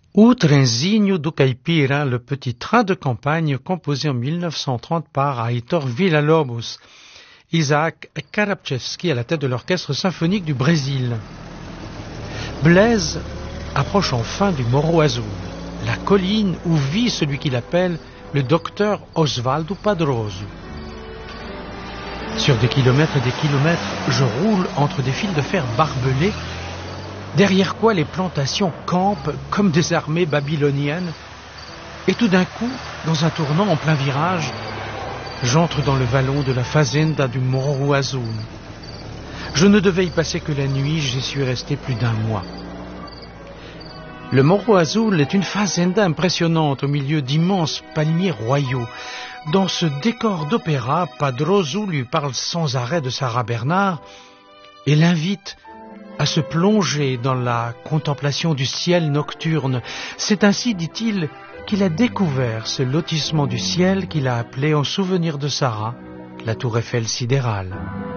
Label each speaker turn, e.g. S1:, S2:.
S1: O Trenzinho do Caipira, le petit train de campagne composé en 1930 par Aitor Villa-Lobos, Isaac Karapczewski à la tête de l'orchestre symphonique du Brésil. Blaise approche enfin du Morro Azul, la colline où vit celui qu'il appelle le docteur Osvaldo Padroso. Sur des kilomètres et des kilomètres, je roule entre des fils de fer barbelés, derrière quoi les plantations campent comme des armées babyloniennes, et tout d'un coup, dans un tournant en plein virage, j'entre dans le vallon de la fazenda du Morro Azul. Je ne devais y passer que la nuit, j'y suis resté plus d'un mois. Le Morro Azul est une fazenda impressionnante au milieu d'immenses palmiers royaux. Dans ce décor d'opéra, Padroso lui parle sans arrêt de Sarah Bernhardt et l'invite à se plonger dans la contemplation du ciel nocturne. C'est ainsi, dit-il, qu'il a découvert ce lotissement du ciel qu'il a appelé en souvenir de Sarah, la tour Eiffel sidérale.